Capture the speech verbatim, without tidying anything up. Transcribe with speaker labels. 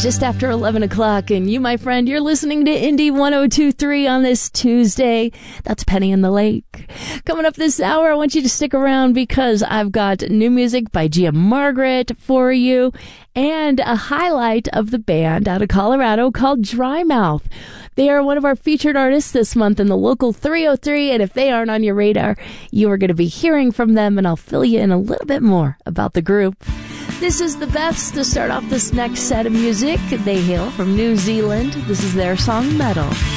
Speaker 1: just after eleven o'clock, and you, my friend, you're listening to Indie one oh two point three on this Tuesday. That's Penny in the Lake. Coming up this hour, I want you to stick around because I've got new music by Gia Margaret for you and a highlight of the band out of Colorado called Dry Mouth. They are one of our featured artists this month in the local three oh three, and if they aren't on your radar, you are going to be hearing from them, and I'll fill you in a little bit more about the group. This is the Beths to start off this next set of music. They hail from New Zealand. This is their song Metal.